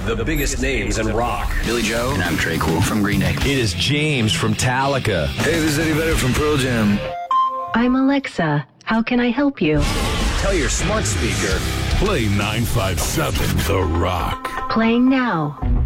The biggest names in rock. Billy Joe. And I'm Trey Cool from Green Day. It is James from Metallica. Hey, this is Eddie Vedder from Pearl Jam. I'm Alexa. How can I help you? Tell your smart speaker. Play 957 The Rock. Playing now.